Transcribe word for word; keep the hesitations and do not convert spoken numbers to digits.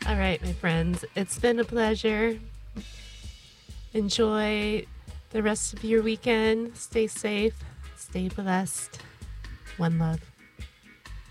All right, my friends, it's been a pleasure. Enjoy the rest of your weekend. Stay safe. Stay blessed. One love.